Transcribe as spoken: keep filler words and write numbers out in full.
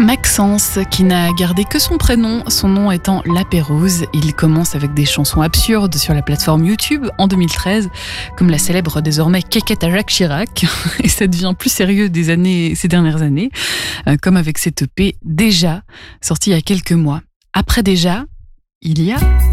Maxence, qui n'a gardé que son prénom, son nom étant La Pérouse. Il commence avec des chansons absurdes sur la plateforme YouTube en deux mille treize, comme la célèbre désormais Quéquette à Jacques Chirac. Et ça devient plus sérieux des années, ces dernières années, comme avec cette E P Déjà, sortie il y a quelques mois. Après Déjà, il y a